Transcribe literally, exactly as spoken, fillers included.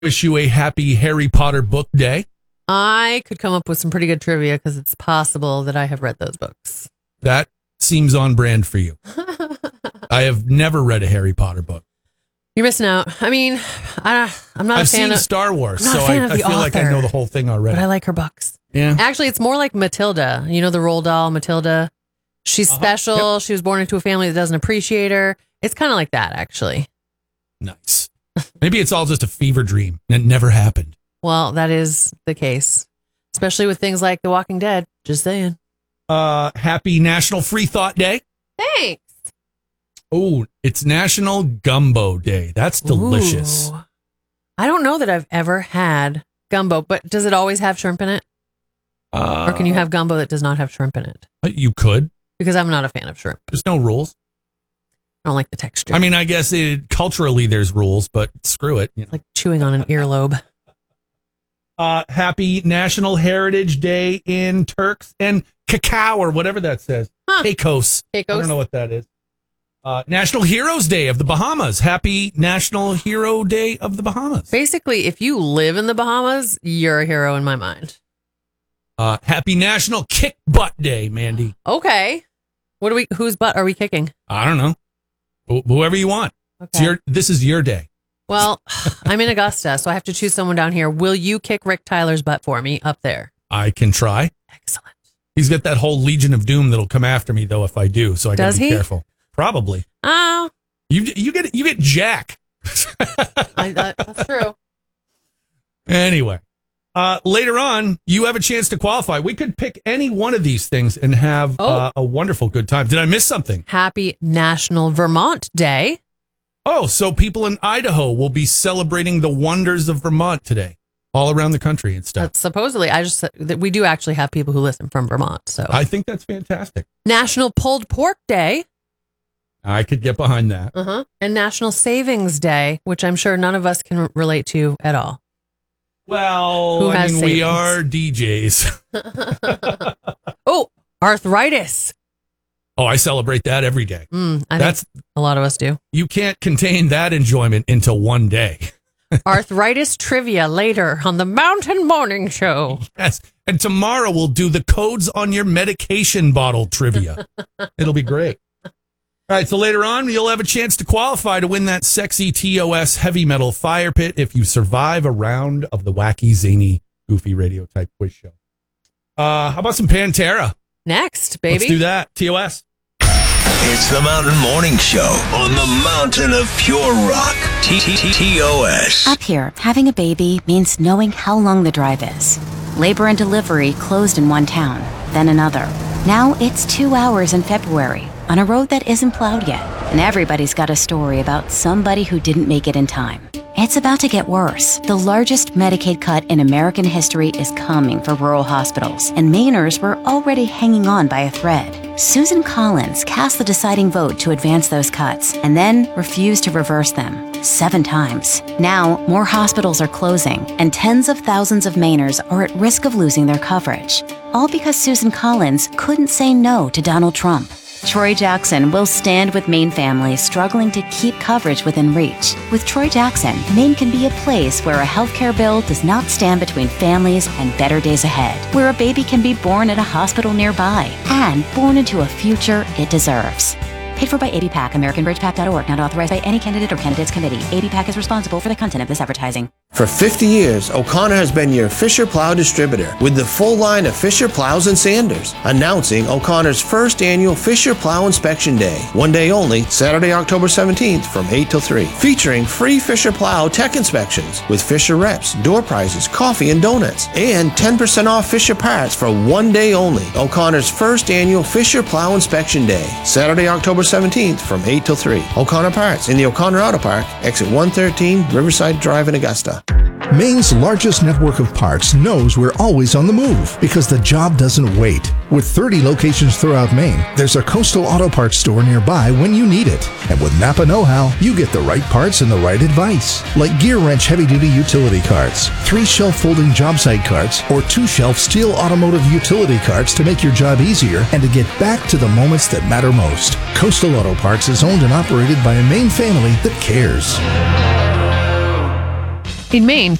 wish you a happy Harry Potter book day. I could come up with some pretty good trivia because it's possible that I have read those books. That seems on brand for you. I have never read a Harry Potter book. You're missing out. I mean, I, I'm not I've a fan seen of Star Wars, I'm not so a fan I, of I the feel like I author, know the whole thing already. but I like her books. Yeah. Actually, it's more like Matilda. You know the Roald doll, Matilda? She's Uh-huh. special. Yep. She was born into a family that doesn't appreciate her. It's kind of like that, actually. Nice. Maybe it's all just a fever dream and it never happened. Well, that is the case, especially with things like The Walking Dead. Just saying. Uh, happy National Free Thought Day. Thanks. Oh, it's National Gumbo Day. That's delicious. Ooh. I don't know that I've ever had gumbo, but does it always have shrimp in it? Uh, Or can you have gumbo that does not have shrimp in it? You could. Because I'm not a fan of shrimp. There's no rules. I don't like the texture. I mean, I guess it, culturally there's rules, but screw it. You know. It's like chewing on an earlobe. Uh, happy National Heritage Day in Turks and Cacao, or whatever that says. Huh. Caicos. I Caicos. don't know what that is. Uh, National Heroes Day of the Bahamas. Happy National Hero Day of the Bahamas. Basically, if you live in the Bahamas, you're a hero in my mind. Uh, happy National Kick Butt Day, Mandy. Okay. What do we? Whose butt are we kicking? I don't know. Wh- whoever you want. It's Okay. your, this is your day. Well, I'm in Augusta, so I have to choose someone down here. Will you kick Rick Tyler's butt for me up there? I can try. Excellent. He's got that whole Legion of Doom that'll come after me, though, if I do. So I got Does to be he? careful. Probably. Oh, You you get you get Jack. I, that, that's true. Anyway, uh, later on, you have a chance to qualify. We could pick any one of these things and have Oh. uh, a wonderful good time. Did I miss something? Happy National Vermont Day. Oh, so people in Idaho will be celebrating the wonders of Vermont today, all around the country and stuff. That's supposedly, I just said that we do actually have people who listen from Vermont. So I think that's fantastic. National Pulled Pork Day. I could get behind that. Uh huh. And National Savings Day, which I'm sure none of us can relate to at all. Well, Who I has mean, we savings? are D Js. Oh, arthritis. Oh, I celebrate that every day. Mm, I That's think a lot of us do. you can't contain that enjoyment into one day. Arthritis trivia later on the Mountain Morning Show. Yes. And tomorrow we'll do the codes on your medication bottle trivia. It'll be great. All right. So later on, you'll have a chance to qualify to win that sexy T O S heavy metal fire pit if you survive a round of the wacky, zany, goofy radio type quiz show. Uh, how about some Pantera? Next, baby. Let's do that. T O S. It's the Mountain Morning Show on the mountain of pure rock. T T T O S. Up here, having a baby means knowing how long the drive is. Labor and delivery closed in one town, then another. Now it's two hours in February on a road that isn't plowed yet. And everybody's got a story about somebody who didn't make it in time. It's about to get worse. The largest Medicaid cut in American history is coming for rural hospitals, and Mainers were already hanging on by a thread. Susan Collins cast the deciding vote to advance those cuts, and then refused to reverse them. Seven times. Now, more hospitals are closing, and tens of thousands of Mainers are at risk of losing their coverage. All because Susan Collins couldn't say no to Donald Trump. Troy Jackson will stand with Maine families struggling to keep coverage within reach. With Troy Jackson, Maine can be a place where a healthcare bill does not stand between families and better days ahead, where a baby can be born at a hospital nearby and born into a future it deserves. Paid for by A B PAC, American Bridge Pac dot org, not authorized by any candidate or candidates committee. A B PAC is responsible for the content of this advertising. For fifty years, O'Connor has been your Fisher Plow distributor with the full line of Fisher Plows and Sanders. Announcing O'Connor's first annual Fisher Plow Inspection Day. One day only, Saturday, October seventeenth from eight till three. Featuring free Fisher Plow tech inspections with Fisher reps, door prizes, coffee and donuts. And ten percent off Fisher parts for one day only. O'Connor's first annual Fisher Plow Inspection Day. Saturday, October seventeenth from eight till three. O'Connor Parts in the O'Connor Auto Park, exit one thirteen, Riverside Drive in Augusta. Maine's largest network of parts knows we're always on the move because the job doesn't wait. With thirty locations throughout Maine, there's a Coastal Auto Parts store nearby when you need it. And with Napa Know-How, you get the right parts and the right advice. Like gear wrench heavy-duty utility carts, three shelf folding job site carts, or two shelf steel automotive utility carts to make your job easier and to get back to the moments that matter most. Coastal Auto Parts is owned and operated by a Maine family that cares. In Maine,